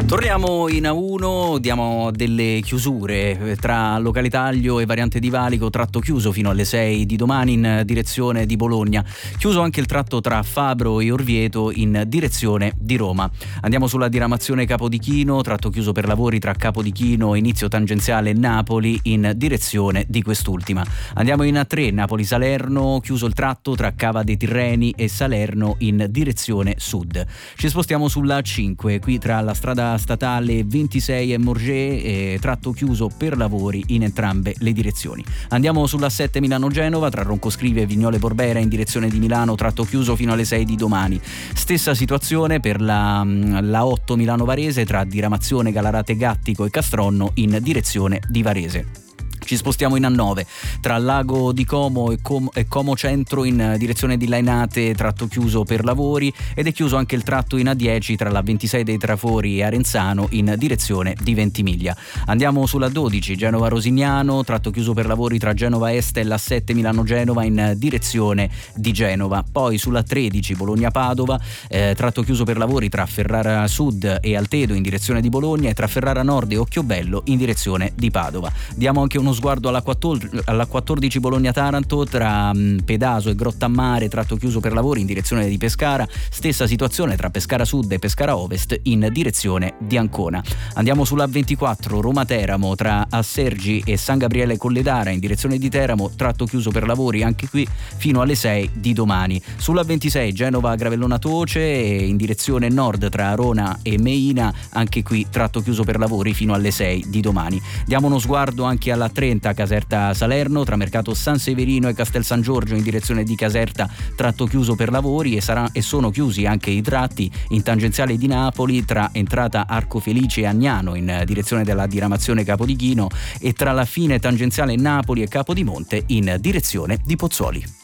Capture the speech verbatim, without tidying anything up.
Torniamo in A uno, diamo delle chiusure tra Localitaglio e Variante di Valico, tratto chiuso fino alle sei di domani in direzione di Bologna, chiuso anche il tratto tra Fabro e Orvieto in direzione di Roma. Andiamo sulla diramazione Capodichino, tratto chiuso per lavori tra Capodichino e inizio tangenziale Napoli in direzione di quest'ultima. Andiamo in A tre, Napoli-Salerno, chiuso il tratto tra Cava dei Tirreni e Salerno in direzione sud. Ci spostiamo sulla A cinque, qui tra la strada statale ventisei e Morgé, eh, tratto chiuso per lavori in entrambe le direzioni. Andiamo sulla sette Milano-Genova, tra Roncoscrivia e Vignole Borbera in direzione di Milano, tratto chiuso fino alle sei di domani. Stessa situazione per la, la otto Milano-Varese, tra diramazione Galarate Gattico e Castronno in direzione di Varese. Ci spostiamo in A nove, tra Lago di Como e, Com- e Como Centro in direzione di Lainate, tratto chiuso per lavori, ed è chiuso anche il tratto in A dieci tra la ventisei dei Trafori e Arenzano in direzione di Ventimiglia. Andiamo sulla dodici, Genova-Rosignano, tratto chiuso per lavori tra Genova Est e la sette Milano-Genova in direzione di Genova. Poi sulla tredici, Bologna-Padova, eh, tratto chiuso per lavori tra Ferrara Sud e Altedo in direzione di Bologna e tra Ferrara Nord e Occhiobello in direzione di Padova. Diamo anche uno sguardo alla quattordici, alla quattordici Bologna-Taranto, tra um, Pedaso e Grottammare, tratto chiuso per lavori in direzione di Pescara. Stessa situazione tra Pescara Sud e Pescara Ovest in direzione di Ancona. Andiamo sulla ventiquattro, Roma-Teramo, tra Assergi e San Gabriele Colledara in direzione di Teramo, tratto chiuso per lavori anche qui fino alle sei di domani. Sulla ventisei, Genova-Gravellona Toce in direzione nord tra Arona e Meina, anche qui tratto chiuso per lavori fino alle sei di domani. Diamo uno sguardo anche alla trenta, Caserta Salerno, tra Mercato San Severino e Castel San Giorgio in direzione di Caserta, tratto chiuso per lavori, e, sarà, e sono chiusi anche i tratti in tangenziale di Napoli tra entrata Arco Felice e Agnano in direzione della diramazione Capodichino, e tra la fine tangenziale Napoli e Capodimonte in direzione di Pozzuoli.